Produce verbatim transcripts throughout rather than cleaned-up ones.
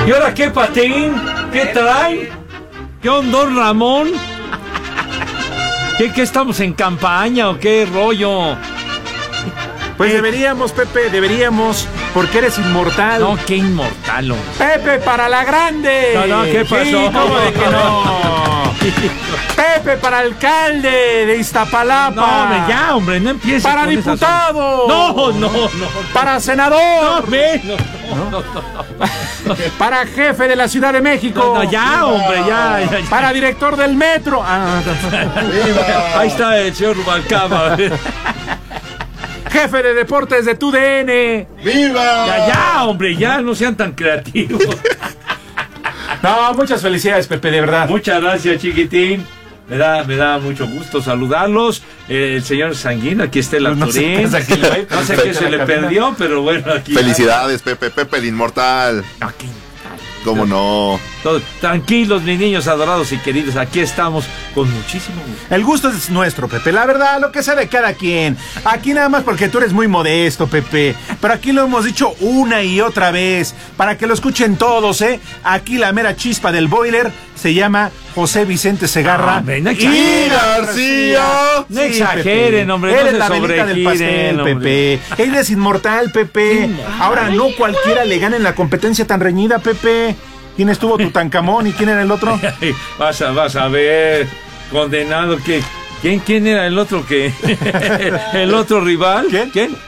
¿Y ahora qué, Patín? ¿Qué trae? ¿Qué onda, don Ramón? ¿Qué, qué estamos en campaña o qué rollo? Pues deberíamos, Pepe, deberíamos, porque eres inmortal. No, qué inmortal, hombre. Pepe para la grande. No, no, ¿qué pasó? Sí, ¿cómo de que no? Pepe para alcalde de Iztapalapa. No, hombre, ya, hombre, no empieces. Para con diputado. esas... No, no, no. Para senador. No, menos. No, no, no. Para jefe de la Ciudad de México. No, no, ya, hombre, ya, ya, ya. Para director del metro. Ah, ahí está el señor Rubalcaba. Jefe de deportes de tu D N. ¡Viva! Ya, ya, hombre, ya, no sean tan creativos. No, muchas felicidades, Pepe, de verdad. Muchas gracias, chiquitín. Me da, me da mucho gusto saludarlos. Eh, el señor Sanguín, aquí está el No autorín. sé, aquí lo hay, No sé qué se le perdió, pero bueno, aquí. Felicidades, Pepe, Pepe el inmortal. Aquí. ¿Cómo no? Todos, tranquilos, mis niños adorados y queridos, aquí estamos con muchísimo gusto. El gusto es nuestro, Pepe. La verdad, lo que sea de cada quien. Aquí nada más porque tú eres muy modesto, Pepe. Pero aquí lo hemos dicho una y otra vez, para que lo escuchen todos, ¿eh? Aquí la mera chispa del boiler se llama José Vicente Segarra. Ah, hombre, no ¡Y exageren, García! no exageren, hombre, no Eres se la velita del pastel, sobregiren, Pepe. Él es inmortal, Pepe. Ahora no cualquiera le gana en la competencia tan reñida, Pepe. ¿Quién estuvo Tutankamón y quién era el otro? Vas a, vas a ver, condenado, que ¿quién, quién era el otro que el otro rival? ¿Quién? ¿Quién?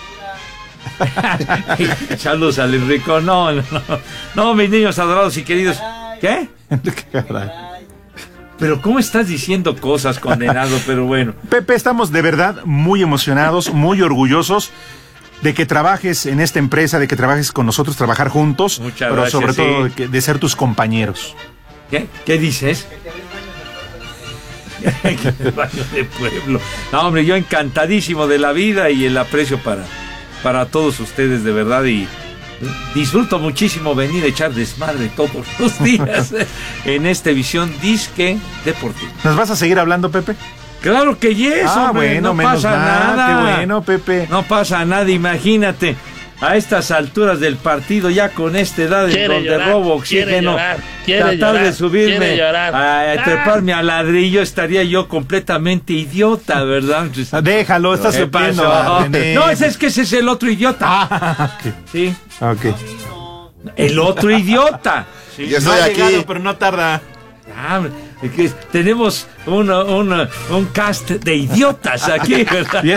Saludos al Enrico. No, no, no, no, mis niños adorados y queridos. ¿Qué? Pero ¿cómo estás diciendo cosas, condenado? Pero bueno. Pepe, estamos de verdad muy emocionados, muy orgullosos de que trabajes en esta empresa, de que trabajes con nosotros, trabajar juntos. Muchas pero gracias, sobre todo sí. de, que- de ser tus compañeros. ¿Qué? ¿Qué dices? El baño de pueblo. No, hombre, yo encantadísimo de la vida y el aprecio para, para todos ustedes, de verdad, y disfruto muchísimo venir a echar desmadre todos los días en esta visión disque deportiva. ¿Nos vas a seguir hablando, Pepe? Claro que yes, ah, hombre, bueno, no menos pasa mal, nada. qué bueno, Pepe. No pasa nada, imagínate. A estas alturas del partido, ya con esta edad en Quiere donde llorar, robo quiere oxígeno, llorar, quiere tratar llorar, de subirme quiere llorar. a, a treparme al ladrillo, estaría yo completamente idiota, ¿verdad? Déjalo, estás ¿Qué supliendo. pasó? a René. No, ese es que ese es el otro idiota. Ah, ok. Sí, Ok. el otro idiota. Sí. Ya No estoy ha aquí. llegado, pero no tarda. Ah, es que tenemos una- una- un cast de idiotas aquí, ¿verdad?